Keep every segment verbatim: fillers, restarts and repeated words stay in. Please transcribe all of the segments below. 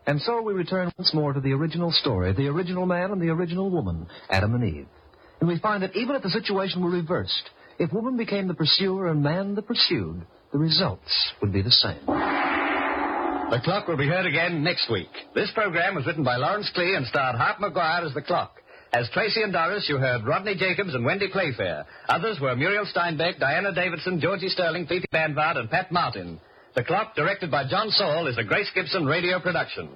And so we return once more to the original story, the original man and the original woman, Adam and Eve. And we find that even if the situation were reversed, if woman became the pursuer and man the pursued, the results would be the same. The Clock will be heard again next week. This program was written by Lawrence Klee and starred Hart McGuire as the Clock. As Tracy and Doris, you heard Rodney Jacobs and Wendy Playfair. Others were Muriel Steinbeck, Diana Davidson, Georgie Sterling, Petey Banvard, and Pat Martin. The Clock, directed by John Saul, is a Grace Gibson radio production.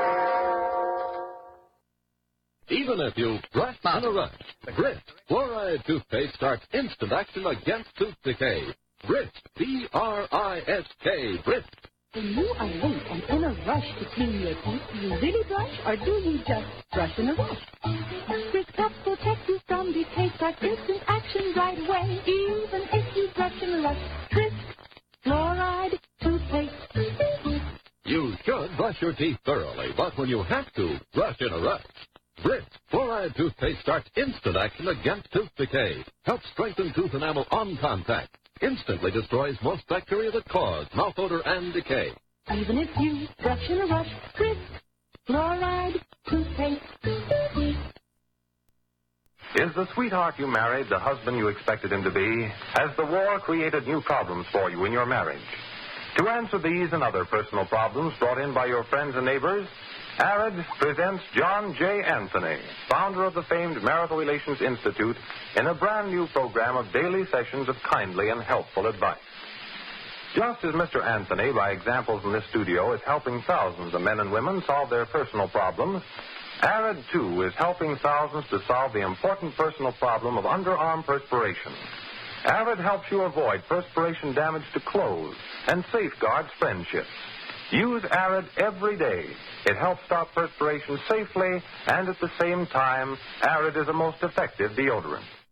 Even if you brush in a rush, Brist Fluoride Toothpaste starts instant action against tooth decay. Brist, B R I S K, Brist. When you are late and in a rush to clean your teeth, do you really brush or do you just brush in a rush? Brist helps protect you from decay, starts instant action right away. Even if you brush in a rush, Brist Fluoride Toothpaste. You should brush your teeth thoroughly, but when you have to, brush in a rush. Brist Fluoride Toothpaste starts instant action against tooth decay. Helps strengthen tooth enamel on contact. Instantly destroys most bacteria that cause mouth odor and decay. Even if you brush in a rush, Brist Fluoride Toothpaste. Is the sweetheart you married the husband you expected him to be? Has the war created new problems for you in your marriage? To answer these and other personal problems brought in by your friends and neighbors, ARID presents John J. Anthony, founder of the famed Marital Relations Institute, in a brand new program of daily sessions of kindly and helpful advice. Just as Mister Anthony, by examples in this studio, is helping thousands of men and women solve their personal problems, ARID, too, is helping thousands to solve the important personal problem of underarm perspiration. ARID helps you avoid perspiration damage to clothes and safeguards friendships. Use ARID every day. It helps stop perspiration safely, and at the same time, ARID is a most effective deodorant.